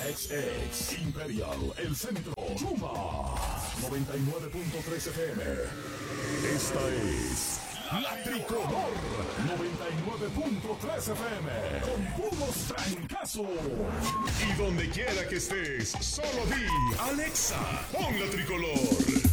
XX Imperial, el centro, Chuma, 99.3 FM. Esta es La Tricolor, 99.3 FM, con puros trancazos. Y donde quiera que estés, solo di, Alexa, pon La Tricolor.